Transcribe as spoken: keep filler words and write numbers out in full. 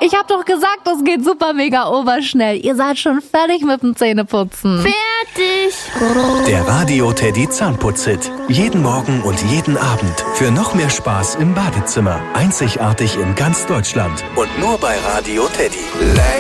Ich hab doch gesagt, das geht super mega oberschnell. Ihr seid schon fertig mit dem Zähneputzen. Fertig. Der Radio Teddy Zahnputz-Hit. Jeden Morgen und jeden Abend. Für noch mehr Spaß im Badezimmer. Einzigartig in ganz Deutschland. Und nur bei Radio Teddy.